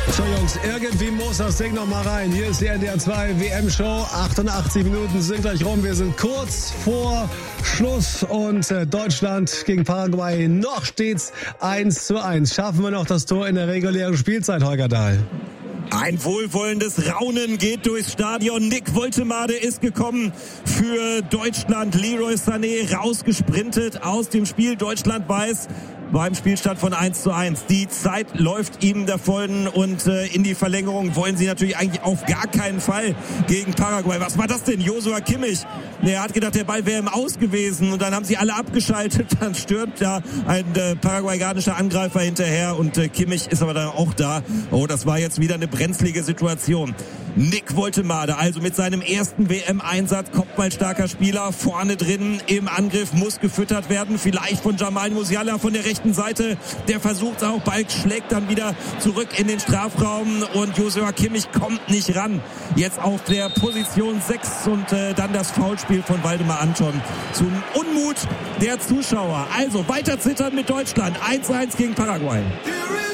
So Jungs, irgendwie muss das Ding noch mal rein. Hier ist die NDR 2 WM-Show. 88 Minuten sind gleich rum. Wir sind kurz vor Schluss und Deutschland gegen Paraguay. Noch steht's 1:1. Schaffen wir noch das Tor in der regulären Spielzeit, Holger Dahl? Ein wohlwollendes Raunen geht durchs Stadion. Nick Woltemade ist gekommen für Deutschland. Leroy Sané rausgesprintet aus dem Spiel. Deutschland weiß beim Spielstand von 1:1. Die Zeit läuft ihm davon und in die Verlängerung wollen sie natürlich eigentlich auf gar keinen Fall gegen Paraguay. Was war das denn? Joshua Kimmich. Er hat gedacht, der Ball wäre im Aus gewesen und dann haben sie alle abgeschaltet. Dann stürmt da ein paraguayanischer Angreifer hinterher und Kimmich ist aber dann auch da. Oh, das war jetzt wieder eine brenzlige Situation. Nick Woltemade, also mit seinem ersten WM-Einsatz, kopfballstarker Spieler, vorne drin im Angriff, muss gefüttert werden, vielleicht von Jamal Musiala von der rechten Seite, der versucht auch, Ball schlägt dann wieder zurück in den Strafraum und Joshua Kimmich kommt nicht ran. Jetzt auf der Position 6 und dann das Foulspiel von Waldemar Anton zum Unmut der Zuschauer. Also weiter zittern mit Deutschland, 1:1 gegen Paraguay.